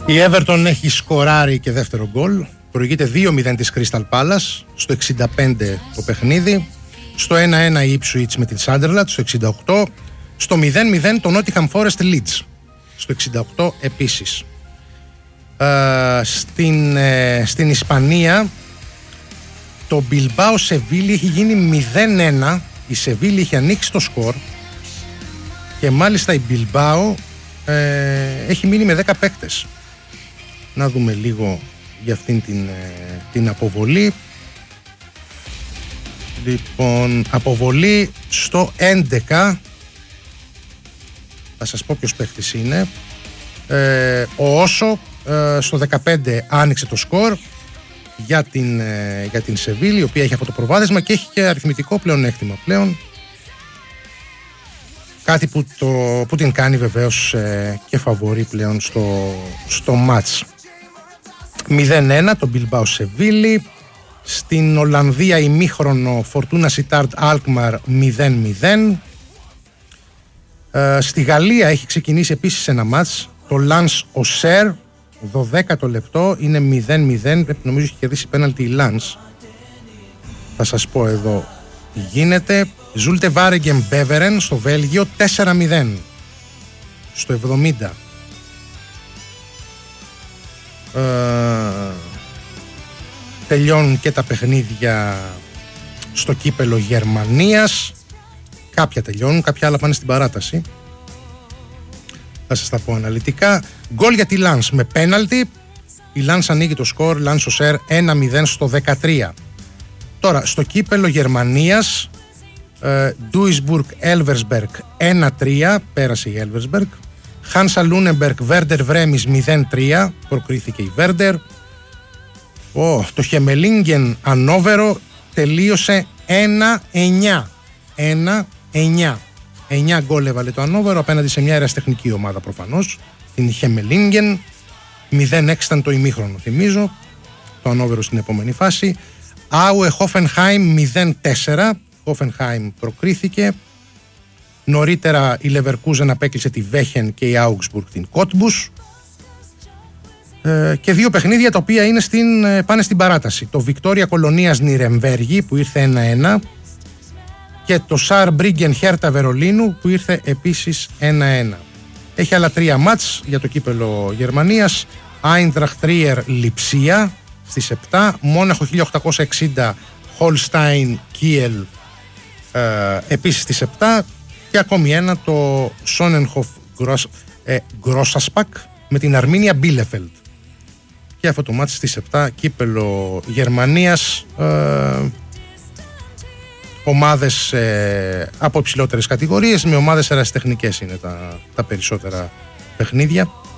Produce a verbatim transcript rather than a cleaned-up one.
Η Everton έχει σκοράρει και δεύτερο γκολ. Προηγείται δύο μηδέν της Crystal Palace στο εξήντα πέντε το παιχνίδι. Στο ένα ένα η Ipswich με την Sunderland στο εξήντα οκτώ. Στο μηδέν μηδέν το Nottingham Forest Leeds στο εξήντα οκτώ επίσης. Ε, στην, ε, στην Ισπανία το Bilbao Sevilla έχει γίνει μηδέν ένα. Η Sevilla έχει ανοίξει το σκορ και μάλιστα η Bilbao ε, έχει μείνει με δέκα παίκτες. Να δούμε λίγο για αυτήν την, ε, την αποβολή. Λοιπόν, αποβολή στο έντεκα. Θα σας πω ποιος παίκτης είναι. ε, Ο Όσο ε, στο δεκαπέντε άνοιξε το σκορ για την, ε, για την Σεβίλη, η οποία έχει αυτό το προβάδισμα και έχει και αριθμητικό πλεονέκτημα πλέον. Κάτι που, το, που την κάνει βεβαίως ε, και φαβορί πλέον στο, στο μάτς. μηδέν ένα το Bilbao Σεβίλη. Στην Ολλανδία ημίχρονο Fortuna Sittard Alkmaar μηδέν μηδέν. Ε, στη Γαλλία έχει ξεκινήσει επίσης ένα μάτς, το Lens Auxerre, δωδέκατο λεπτό, είναι μηδέν μηδέν. Πρέπει, νομίζω έχει κερδίσει πέναλτι η Lens. Θα σας πω εδώ τι γίνεται. Zulte Waregem Beveren στο Βέλγιο τέσσερα μηδέν στο εβδομήντα. Ε, τελειώνουν και τα παιχνίδια στο κύπελο Γερμανίας. Κάποια τελειώνουν, κάποια άλλα πάνε στην παράταση. Θα σας τα πω αναλυτικά. Γκολ για τη Lens με πέναλτι. Η Lens ανοίγει το σκορ. Lens Auxerre ένα μηδέν στο δεκατρία. Τώρα στο κύπελο Γερμανίας, Duisburg Elversberg ένα τρία, πέρασε η Elversberg. Hansa Lüneburg Werder Bremen μηδέν τρία, προκρίθηκε η Werder. Oh, το Χεμελίνγκεν Ανόβερο τελείωσε ένα εννιά. ένα εννιά. εννιά γκολ έβαλε το Ανόβερο απέναντι σε μια ερασιτεχνική ομάδα προφανώς, την Χεμελίνγκεν. μηδέν έξι ήταν το ημίχρονο, θυμίζω. Το Ανόβερο στην επόμενη φάση. Άουε Hoffenheim μηδέν τέσσερα. Hoffenheim προκρίθηκε. Νωρίτερα η Leverkusen απέκλεισε τη Βέχεν και η Augsburg την Cottbus. Ε, και δύο παιχνίδια τα οποία είναι στην, πάνε στην παράταση. Το Victoria Κολονίας Νιρεμβέργη που ήρθε ένα ένα και το Saarbrücken Hertha Βερολίνου που ήρθε επίσης ένα ένα. Έχει άλλα τρία μάτς για το κύπελο Γερμανίας. Eintracht Trier Lipsia στις επτά, Μόναχο χίλια οκτακόσια εξήντα Holstein Kiel ε, επίσης στις επτά και ακόμη ένα, το Sonnenhof Grossaspack με την Αρμίνια Bielefeld. Και αυτό το μάτι στις επτά, κύπελο Γερμανίας. Ε, ομάδες ε, από υψηλότερες κατηγορίες, με ομάδες ερασιτεχνικές είναι τα, τα περισσότερα παιχνίδια.